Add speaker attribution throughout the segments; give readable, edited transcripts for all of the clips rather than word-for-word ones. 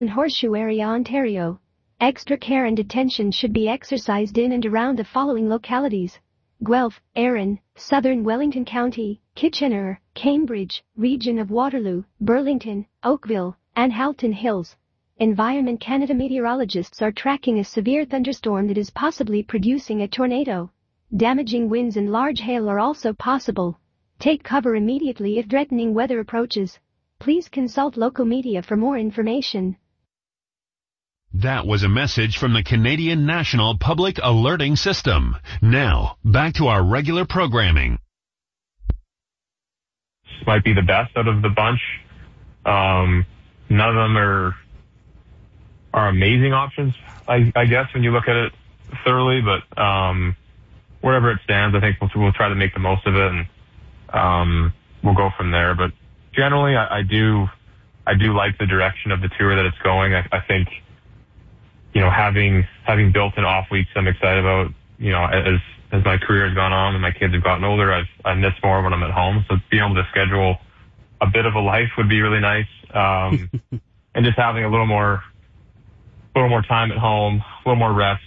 Speaker 1: Horseshoe area, Ontario. Extra care and attention should be exercised in and around the following localities: Guelph, Erin, Southern Wellington County, Kitchener, Cambridge, Region of Waterloo, Burlington, Oakville, and Halton Hills. Environment Canada meteorologists are tracking a severe thunderstorm that is possibly producing a tornado. Damaging winds and large hail are also possible. Take cover immediately if threatening weather approaches. Please consult local media for more information.
Speaker 2: That was a message from the Canadian National Public Alerting System. Now, back to our regular programming.
Speaker 3: This might be the best out of the bunch. None of them are amazing options, I guess, when you look at it thoroughly, but wherever it stands, I think we'll try to make the most of it, and we'll go from there. But generally, I do like the direction of the tour that it's going. I think, having built in off weeks, I'm excited about, as my career has gone on and my kids have gotten older, I miss more when I'm at home. So being able to schedule a bit of a life would be really nice. And just having a little more time at home, a little more rest,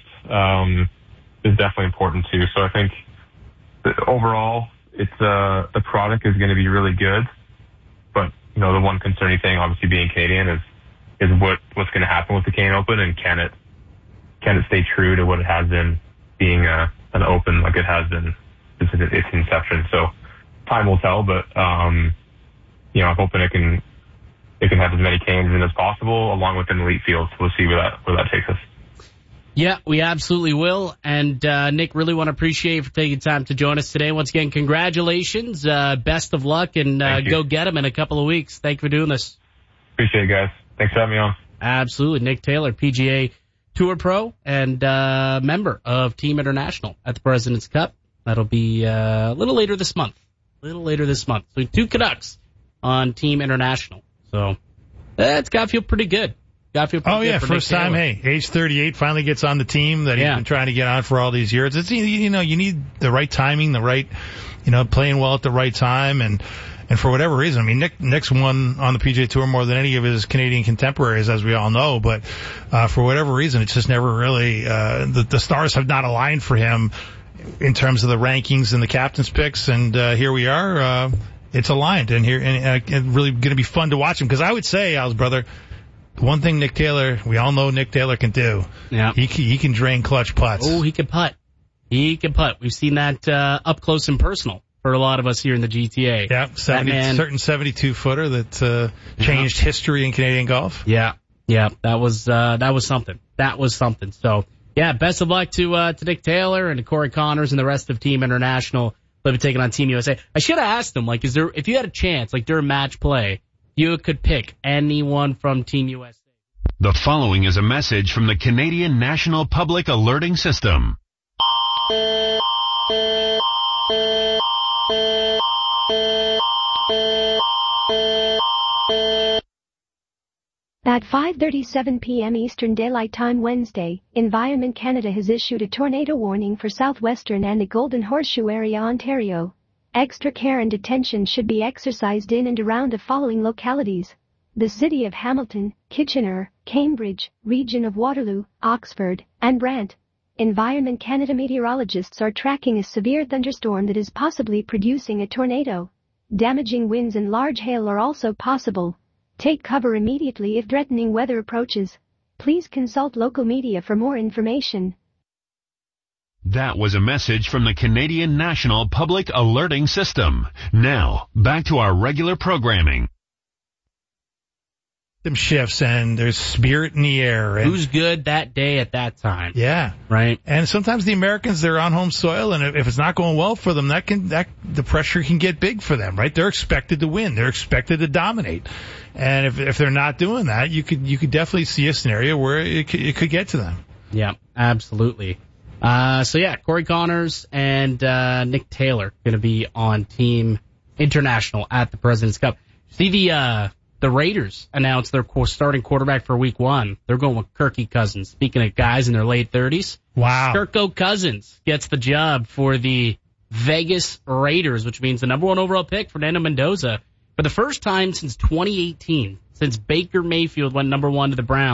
Speaker 3: is definitely important too. So I think that overall, the product is going to be really good. But, the one concerning thing, obviously being Canadian, is what's going to happen with the Canadian Open, and can it stay true to what it has been, being an Open like it has been since its inception. So time will tell, but I'm hoping it can have as many Canes in as possible, along with an elite field. So we'll see where that takes us.
Speaker 4: Yeah, we absolutely will. And Nick, really want to appreciate you for taking time to join us today. Once again, congratulations, best of luck, and go get them in a couple of weeks. Thank you for doing this.
Speaker 3: Appreciate it, guys. Thanks for having me on.
Speaker 4: Absolutely. Nick Taylor, PGA Tour Pro and member of Team International at the President's Cup. That'll be a little later this month. So 2 Canucks on Team International. So that's got to feel pretty good.
Speaker 5: First time. Hey, age 38, finally gets on the team that he's been trying to get on for all these years. It's, you need the right timing, the right, playing well at the right time, and for whatever reason, I mean, Nick's won on the PGA Tour more than any of his Canadian contemporaries, as we all know, but for whatever reason, it's just never really the stars have not aligned for him in terms of the rankings and the captain's picks, and here we are. It's aligned, and really going to be fun to watch him, because I would say, Al's brother, the one thing we all know Nick Taylor can do. Yeah. He can drain clutch putts.
Speaker 4: Oh, he can putt. We've seen that up close and personal for a lot of us here in the GTA.
Speaker 5: Yeah, certain 72-footer that changed history in Canadian golf.
Speaker 4: Yeah, that was something. So, yeah, best of luck to Nick Taylor and to Corey Connors and the rest of Team International. They'll be taking on Team USA. I should have asked them, if you had a chance, during match play, you could pick anyone from Team USA.
Speaker 2: The following is a message from the Canadian National Public Alerting System.
Speaker 1: At 5:37 p.m. Eastern Daylight Time Wednesday, Environment Canada has issued a tornado warning for southwestern and the Golden Horseshoe area, Ontario. Extra care and attention should be exercised in and around the following localities: the city of Hamilton, Kitchener, Cambridge, Region of Waterloo, Oxford, and Brant. Environment Canada meteorologists are tracking a severe thunderstorm that is possibly producing a tornado. Damaging winds and large hail are also possible. Take cover immediately if threatening weather approaches. Please consult local media for more information.
Speaker 2: That was a message from the Canadian National Public Alerting System. Now, back to our regular programming.
Speaker 5: Some shifts, and there's spirit in the air. And
Speaker 4: who's good that day at that time?
Speaker 5: Yeah.
Speaker 4: Right.
Speaker 5: And sometimes the Americans, they're on home soil, and if it's not going well for them, the pressure can get big for them, right? They're expected to win. They're expected to dominate. And if they're not doing that, you could definitely see a scenario where it could get to them.
Speaker 4: Yeah, absolutely. Corey Connors and Nick Taylor going to be on Team International at the President's Cup. See the Raiders announced their starting quarterback for Week 1. They're going with Kirky Cousins. Speaking of guys in their late 30s,
Speaker 5: wow,
Speaker 4: Kirko Cousins gets the job for the Vegas Raiders, which means the number 1 overall pick, Fernando Mendoza, for the first time since 2018. since Baker Mayfield went number 1 to the Browns.